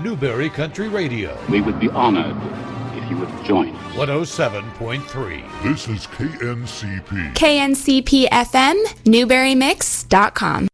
Newberry Country Radio. We would be honored if you would join us. 107.3. This is KNCP. KNCP FM, NewberryMix.com.